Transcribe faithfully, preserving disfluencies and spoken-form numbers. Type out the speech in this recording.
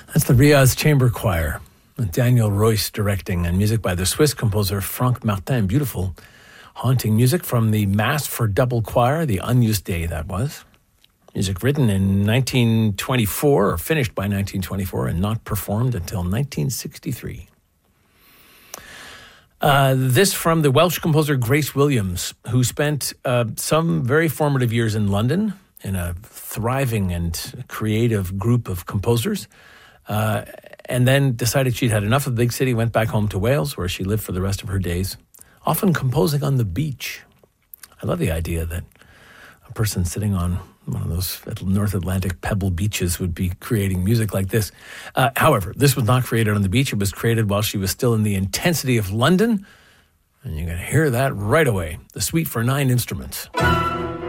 That's the Riaz Chamber Choir, with Daniel Royce directing, and music by the Swiss composer Franck Martin. Beautiful, haunting music from the Mass for Double Choir, the Agnus Dei that was. Music written in nineteen twenty-four, or finished by nineteen twenty-four, and not performed until nineteen sixty-three. Uh, this from the Welsh composer Grace Williams, who spent uh, some very formative years in London in a thriving and creative group of composers, uh, and then decided she'd had enough of the big city, went back home to Wales, where she lived for the rest of her days, often composing on the beach. I love the idea that a person sitting on one of those North Atlantic pebble beaches would be creating music like this. Uh, however, this was not created on the beach. It was created while she was still in the intensity of London. And you're going to hear that right away. The Suite for Nine Instruments.